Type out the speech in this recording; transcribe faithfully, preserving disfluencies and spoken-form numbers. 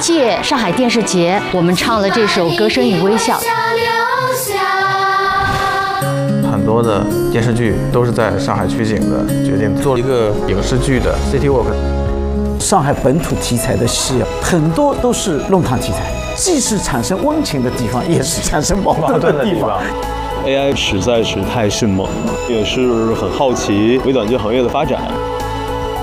届上海电视节，我们唱了这首《歌声与微笑》。 很多的电视剧都是在上海取景的，决定做一个影视剧的 City Walk。 上海本土题材的戏啊，很多都是弄堂题材，既是产生温情的地方，也是产生矛盾的地方。 A I 实在是太迅猛了，也是很好奇微短剧行业的发展。